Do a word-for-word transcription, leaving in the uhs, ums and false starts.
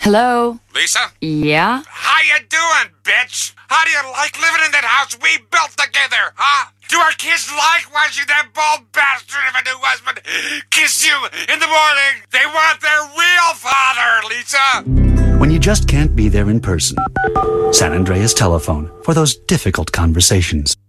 Hello? Lisa? Yeah? How you doing, bitch? How do you like living in that house we built together, huh? Do our kids like watching that bald bastard of a new husband kiss you in the morning? They want their real father, Lisa! When you just can't be there in person, San Andreas Telephone for those difficult conversations.